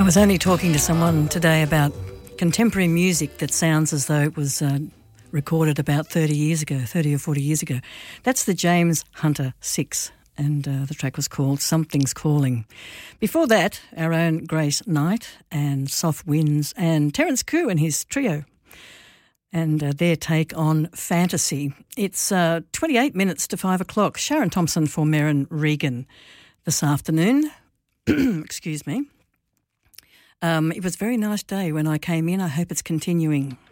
was only talking to someone today about contemporary music that sounds as though it was recorded about 30 or 40 years ago. That's the James Hunter Six, and the track was called Something's Calling. Before that, our own Grace Knight and Soft Winds and Terence Koo and his trio and their take on Fantasy. It's 28 minutes to 5 o'clock. Sharon Thompson for Merrin Regan this afternoon. Excuse me. It was a very nice day when I came in. I hope it's continuing.